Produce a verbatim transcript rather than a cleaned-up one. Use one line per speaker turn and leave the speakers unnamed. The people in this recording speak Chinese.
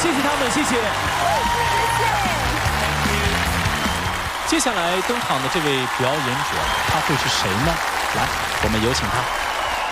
谢谢他们，谢谢。接下来登场的这位表演者，他会是谁呢？来，我们有请他。